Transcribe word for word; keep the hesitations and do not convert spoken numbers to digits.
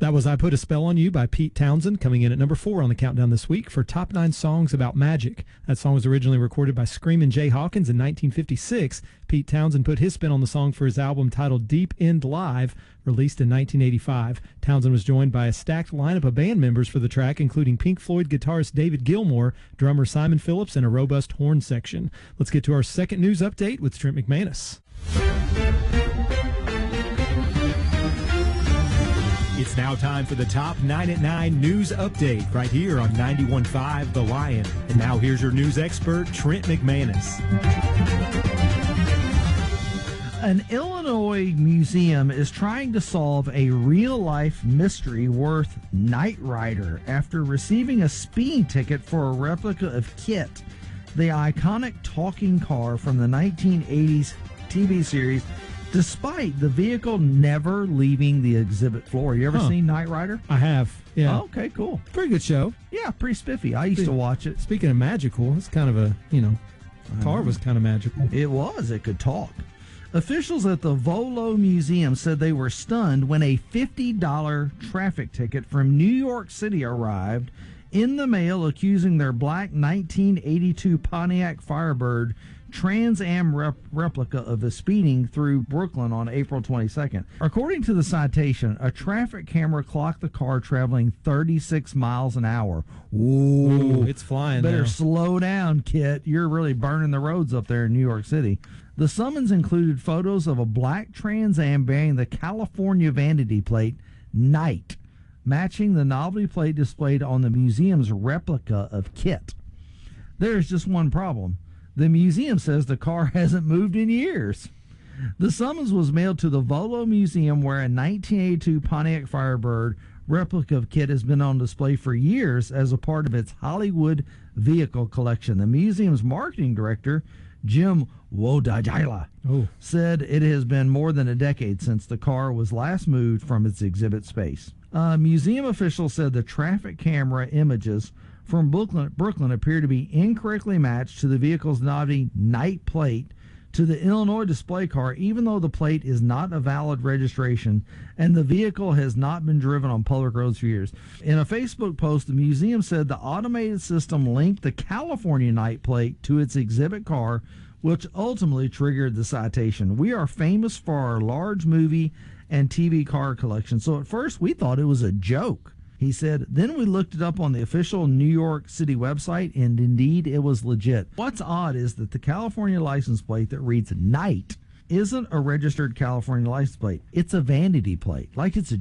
That was I Put a Spell on You by Pete Townsend, coming in at number four on the countdown this week for top nine songs about magic. That song was originally recorded by Screamin' Jay Hawkins in nineteen fifty-six. Pete Townsend put his spin on the song for his album titled Deep End Live, released in nineteen eighty-five. Townsend was joined by a stacked lineup of band members for the track, including Pink Floyd guitarist David Gilmour, drummer Simon Phillips, and a robust horn section. Let's get to our second news update with Trent McManus. It's now time for the Top nine at nine News Update right here on ninety-one point five The Lion. And now here's your news expert, Trent McManus. An Illinois museum is trying to solve a real-life mystery worth Knight Rider after receiving a speeding ticket for a replica of KITT, the iconic talking car from the nineteen eighties T V series, despite the vehicle never leaving the exhibit floor. You ever huh. seen Knight Rider? I have, yeah. Oh, okay, cool. Pretty good show. Yeah, pretty spiffy. I used Speaking, to watch it. Speaking of magical, it's kind of a, you know, the car was kind of magical. It was. It could talk. Officials at the Volo Museum said they were stunned when a fifty dollars traffic ticket from New York City arrived in the mail accusing their black nineteen eighty-two Pontiac Firebird Trans Am rep- replica of a speeding through Brooklyn on April twenty-second. According to the citation, a traffic camera clocked the car traveling thirty-six miles an hour. Ooh, Ooh it's flying. Better now. slow down, KITT. You're really burning the roads up there in New York City. The summons included photos of a black Trans Am bearing the California vanity plate Knight, matching the novelty plate displayed on the museum's replica of KITT. There's just one problem. The museum says the car hasn't moved in years. The summons was mailed to the Volo Museum, where a nineteen eighty-two Pontiac Firebird replica of KITT has been on display for years as a part of its Hollywood vehicle collection. The museum's marketing director, Jim Wodajila, oh. said it has been more than a decade since the car was last moved from its exhibit space. Uh, museum officials said the traffic camera images from Brooklyn, Brooklyn appear to be incorrectly matched to the vehicle's novelty Knight plate to the Illinois display car, even though the plate is not a valid registration and the vehicle has not been driven on public roads for years. In a Facebook post, the museum said the automated system linked the California Knight plate to its exhibit car, which ultimately triggered the citation. We are famous for our large movie and T V car collection, so at first we thought it was a joke. He said, then we looked it up on the official New York City website, and indeed it was legit. What's odd is that the California license plate that reads Knight isn't a registered California license plate. It's a vanity plate, like it's a